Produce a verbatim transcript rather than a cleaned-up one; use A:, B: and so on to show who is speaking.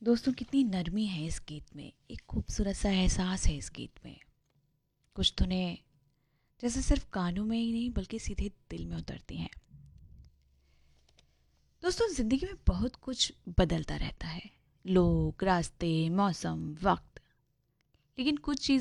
A: दोस्तों कितनी नरमी है इस गीत में, एक खूबसूरत सा एहसास है इस गीत में। कुछ धुनें जैसे सिर्फ कानों में ही नहीं बल्कि सीधे दिल में उतरती हैं। दोस्तों ज़िंदगी में बहुत कुछ बदलता रहता है, लोग, रास्ते, मौसम, वक्त, लेकिन कुछ चीज़